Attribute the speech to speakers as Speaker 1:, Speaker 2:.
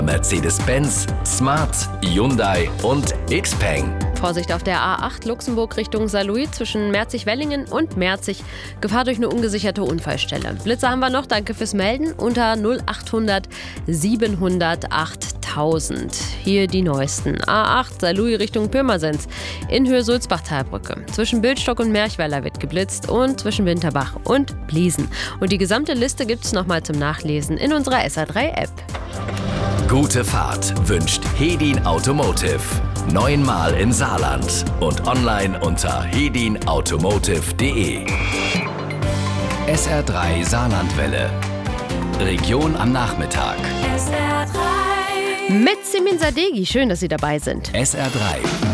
Speaker 1: Mercedes-Benz, Smart, Hyundai und Xpeng.
Speaker 2: Vorsicht auf der A8 Luxemburg Richtung Saarlouis zwischen Merzig-Wellingen und Merzig. Gefahr durch eine ungesicherte Unfallstelle. Blitzer haben wir noch, danke fürs Melden, unter 0800 700 8000. Hier die neuesten. A8 Saarlouis Richtung Pirmasens in Höhe Sulzbach-Talbrücke. Zwischen Bildstock und Merchweiler wird geblitzt und zwischen Winterbach und Bliesen. Und die gesamte Liste gibt's nochmal zum Nachlesen in unserer SA3-App.
Speaker 1: Gute Fahrt wünscht Hedin Automotive. 9-mal im Saarland und online unter hedinautomotive.de. SR3 Saarlandwelle. Region am Nachmittag.
Speaker 2: Mit Simin Sadeghi, schön, dass Sie dabei sind.
Speaker 1: SR3